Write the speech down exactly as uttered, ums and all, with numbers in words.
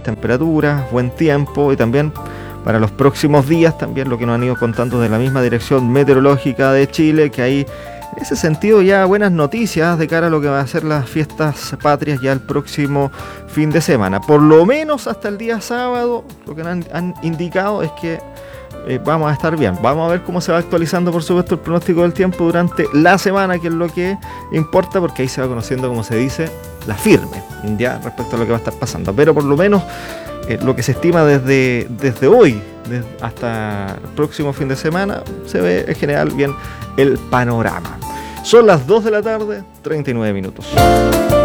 temperaturas, buen tiempo y también para los próximos días, también lo que nos han ido contando de la misma Dirección Meteorológica de Chile, que hay en ese sentido ya buenas noticias de cara a lo que va a ser las fiestas patrias ya el próximo fin de semana. Por lo menos hasta el día sábado, lo que han, han indicado es que eh, vamos a estar bien. Vamos a ver cómo se va actualizando, por supuesto, el pronóstico del tiempo durante la semana, que es lo que importa, porque ahí se va conociendo, como se dice, la firme, ya respecto a lo que va a estar pasando. Pero por lo menos eh, lo que se estima desde, desde hoy desde hasta el próximo fin de semana, se ve en general bien el panorama. Son las dos de la tarde, treinta y nueve minutos.